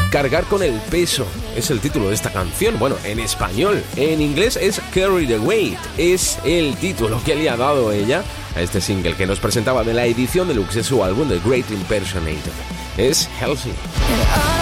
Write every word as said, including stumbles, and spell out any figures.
Cargar con el peso es el título de esta canción. Bueno, en español. En inglés es Carry the Weight. Es el título que le ha dado ella a este single que nos presentaba de la edición deluxe de su álbum The Great Impersonator. Es Healthy.